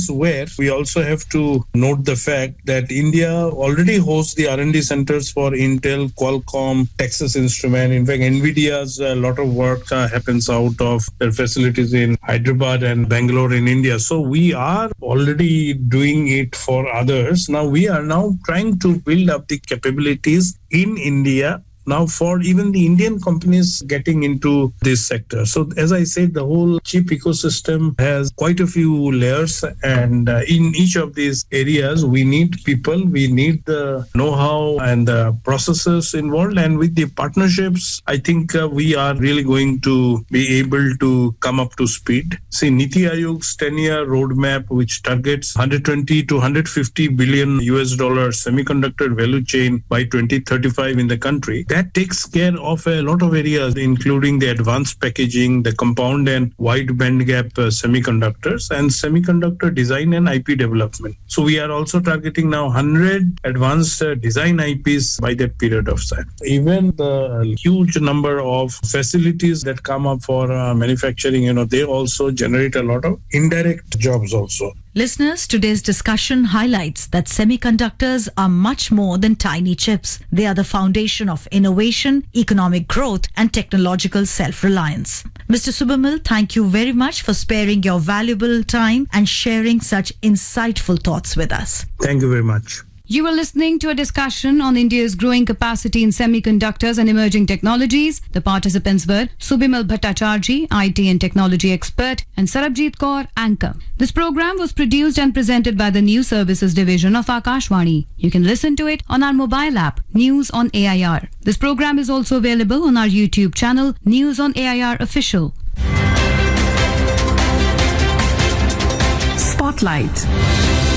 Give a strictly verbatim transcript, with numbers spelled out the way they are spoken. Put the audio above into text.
is where we also have to note the fact that India already hosts the R and D centers for Intel, Qualcomm, Texas Instrument. In fact, NVIDIA's a lot of work uh, happens out of their facilities in Hyderabad and Bangalore in India. So we are already doing it for others. Now we are now trying to build up the capabilities in India now for even the Indian companies getting into this sector. So as I said, the whole chip ecosystem has quite a few layers, and uh, in each of these areas we need people, we need the know-how and the processes involved, and with the partnerships I think uh, we are really going to be able to come up to speed. See, Niti Aayog's ten-year roadmap, which targets one hundred twenty to one hundred fifty billion U S dollar semiconductor value chain by twenty thirty-five in the country, that takes care of a lot of areas, including the advanced packaging, the compound and wide bandgap uh, semiconductors, and semiconductor design and I P development. So we are also targeting now one hundred advanced uh, design I Ps by that period of time. Even the huge number of facilities that come up for uh, manufacturing, you know, they also generate a lot of indirect jobs also. Listeners, today's discussion highlights that semiconductors are much more than tiny chips. They are the foundation of innovation, economic growth, and technological self-reliance. Mister Subramil, thank you very much for sparing your valuable time and sharing such insightful thoughts with us. Thank you very much. You were listening to a discussion on India's growing capacity in semiconductors and emerging technologies. The participants were Subramil Bhattacharjee, I T and technology expert, and Sarabjit Kaur, anchor. This program was produced and presented by the News Services Division of Akashvani. You can listen to it on our mobile app, News on A I R. This program is also available on our YouTube channel, News on A I R Official. Spotlight.